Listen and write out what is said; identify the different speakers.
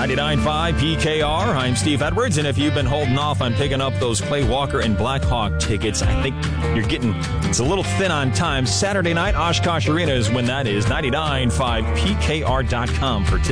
Speaker 1: 99.5 PKR. I'm Steve Edwards, and if you've been holding off on picking up those Clay Walker and Black Hawk tickets, I think it's a little thin on time. Saturday night, Oshkosh Arena is when that is. 99.5PKR.com for tickets.